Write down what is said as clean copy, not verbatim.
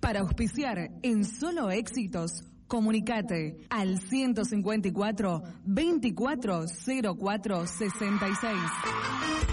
Para auspiciar en Solo Éxitos, comunicate al 154 2404 66.